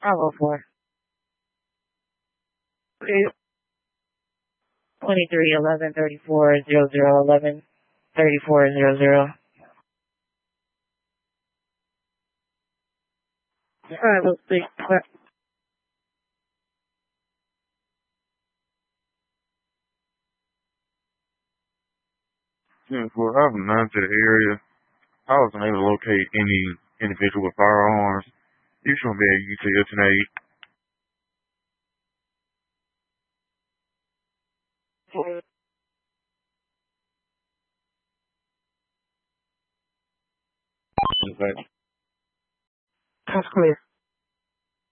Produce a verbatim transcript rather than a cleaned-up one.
I'll go for it. Twenty-three eleven thirty-four zero zero eleven thirty-four zero zero. All right, we'll see. Yeah, for I have none to the area. I wasn't able to locate any individual with firearms. You shouldn't be at U T L tonight. That's clear.